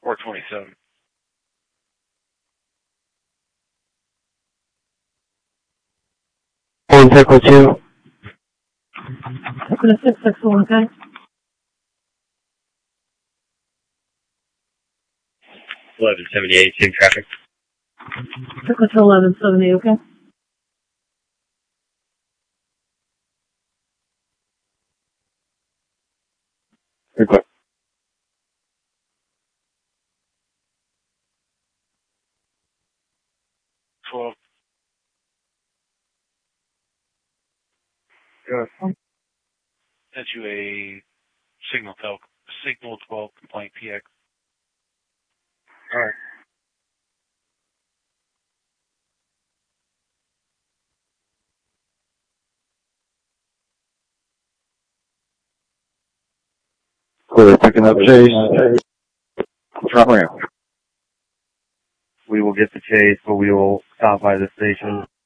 427. One Echo 2. Echo 661, okay? 1178, same traffic. Echo 1170, okay? Request. Sent you a signal 12 complaint PX. Alright. Clear, picking up chase. Front ramp. We will get the chase, but we will stop by the station.